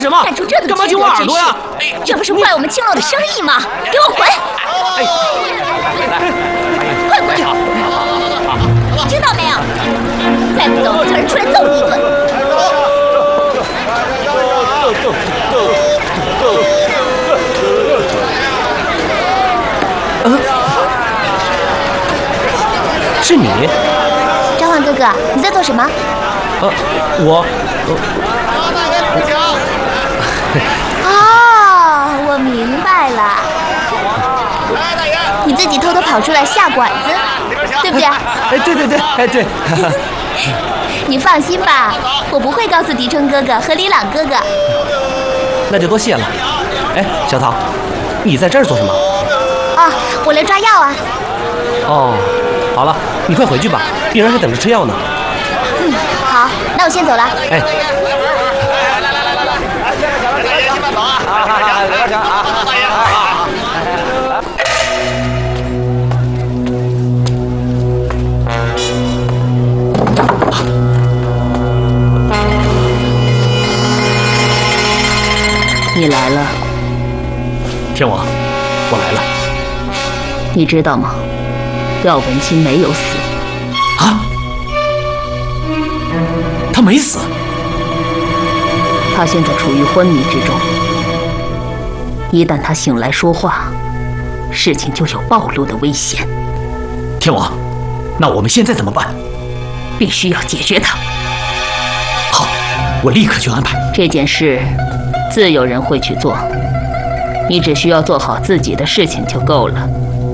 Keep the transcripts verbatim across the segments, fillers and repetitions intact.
什么？ 干出这种干嘛揪我耳朵呀？ 这不是坏我们青楼的生意吗？给我滚！ 哎， 快滚！知道没有？再不走，叫人出来揍你一顿。 嗯，是你， 召唤哥哥，你在做什么？ 呃，我， 哦，我明白了，你自己偷偷跑出来下馆子，对不对？ 哎，对对对，哎对。 你放心吧，我不会告诉迪春哥哥和李朗哥哥。 那就多谢了。哎，小桃，你在这儿做什么？ 啊，我来抓药啊。 哦，好了，你快回去吧，病人还等着吃药呢。 嗯，好，那我先走了。 哎， 来来来来来来，大爷慢走啊！好好好，刘强啊，大爷好。 你来了， 天王，我来了。 你知道吗？廖文清没有死。 啊？他没死？ 他现在处于昏迷之中，一旦他醒来说话，事情就有暴露的危险。 天王，那我们现在怎么办？ 必须要解决他。 好，我立刻去安排。 这件事自有人会去做，你只需要做好自己的事情就够了。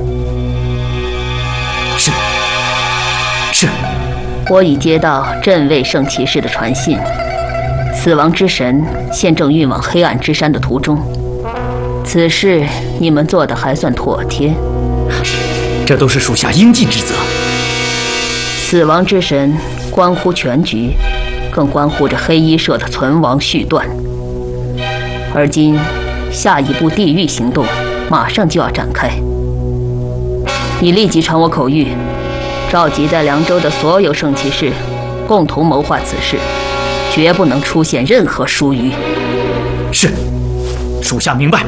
是，是。 我已接到镇卫圣骑士的传信，死亡之神现正运往黑暗之山的途中。此事你们做的还算妥帖， 这都是属下应尽之责。 死亡之神关乎全局，更关乎着黑衣社的存亡续断。而今，下一步地狱行动马上就要展开。你立即传我口谕，召集在凉州的所有圣骑士，共同谋划此事，绝不能出现任何疏虞。 是，属下明白。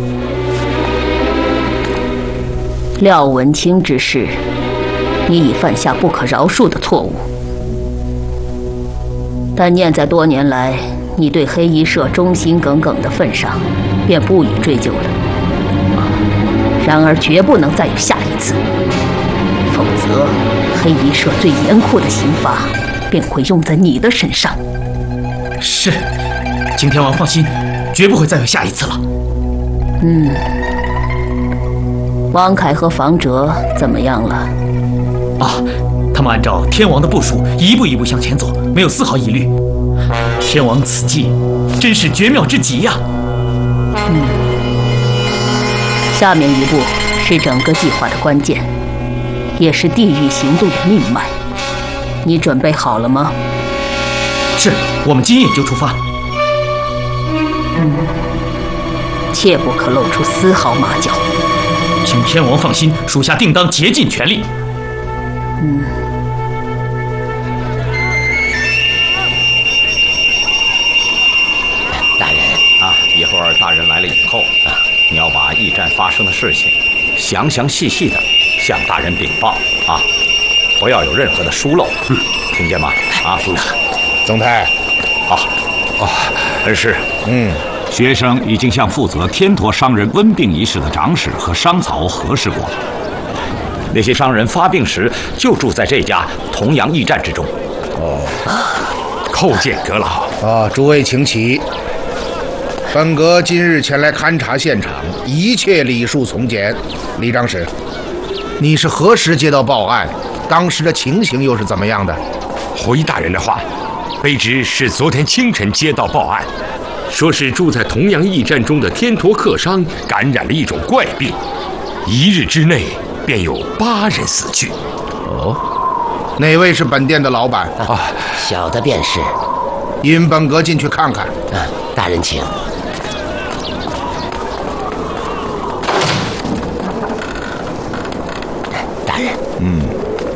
廖文清之事，你已犯下不可饶恕的错误，但念在多年来你对黑衣社忠心耿耿的份上，便不予追究了。然而，绝不能再有下一次，否则，黑衣社最严酷的刑罚便会用在你的身上。 是，景天王放心，绝不会再有下一次了。 嗯，王凯和房哲怎么样了？ 啊，他们按照天王的部署，一步一步向前走，没有丝毫疑虑。天王此计真是绝妙之极呀！ 嗯，下面一步是整个计划的关键，也是地狱行动的命脉。你准备好了吗？ 是，我们今夜就出发。 嗯，切不可露出丝毫马脚。 请天王放心，属下定当竭尽全力。 嗯。 一会儿大人来了以后，啊，你要把驿站发生的事情详详细细的向大人禀报啊，不要有任何的疏漏，嗯，听见吗？啊， 听到。总太， 好，哦，恩师， 嗯， 学生已经向负责天陀商人温病一事的长史和商曹核实过， 那些商人发病时就住在这家同阳驿站之中。 哦， 叩见阁老。 啊，诸位请起。本阁今日前来勘察现场，一切礼数从简。李长史，你是何时接到报案？当时的情形又是怎么样的？ 回大人的话，卑职是昨天清晨接到报案，说是住在同阳驿站中的天陀客商感染了一种怪病，一日之内便有八人死去。 哦，哪位是本店的老板？ 啊，小的便是。 引本阁进去看看。 啊，大人请。